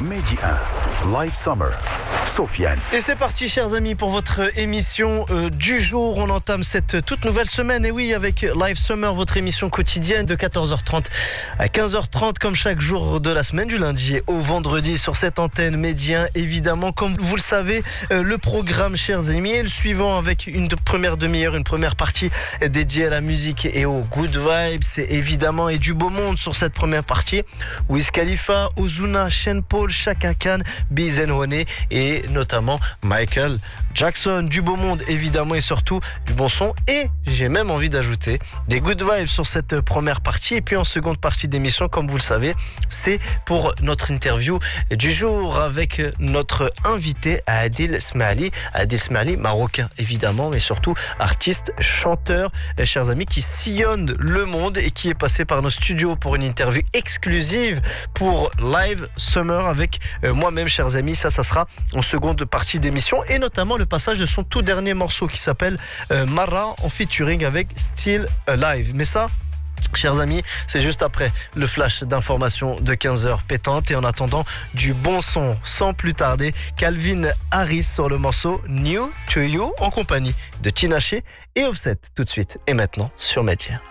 Mehdi 1, Live Summer, Sofiane. Et c'est parti, chers amis, pour votre émission du jour. On entame cette toute nouvelle semaine, et oui, avec Live Summer, votre émission quotidienne de 14h30 à 15h30, comme chaque jour de la semaine, du lundi au vendredi, sur cette antenne Mehdi 1. Évidemment, comme vous le savez, le programme, chers amis, est le suivant, avec une première demi-heure, une première partie dédiée à la musique et aux good vibes, c'est évidemment, et du beau monde sur cette première partie. Wiz Khalifa, Ozuna, Sean Paul, Chaka Khan, Bizz & Honey et notamment Michael Jackson. Du beau monde évidemment, et surtout du bon son, et j'ai même envie d'ajouter des good vibes sur cette première partie. Et puis en seconde partie d'émission, comme vous le savez, c'est pour notre interview du jour avec notre invité Adil Smaili. Adil Smaili, marocain évidemment, mais surtout artiste, chanteur, chers amis, qui sillonne le monde et qui est passé par nos studios pour une interview exclusive pour Live Summer avec moi-même, chers amis. Ça sera en seconde partie d'émission, et notamment le passage de son tout dernier morceau qui s'appelle Mara, en featuring avec Still Alive. Mais ça, chers amis, c'est juste après le flash d'information de 15h pétante. Et en attendant, du bon son, sans plus tarder, Calvin Harris sur le morceau New to You, en compagnie de Tinashe et Offset, tout de suite et maintenant sur Mehdi 1.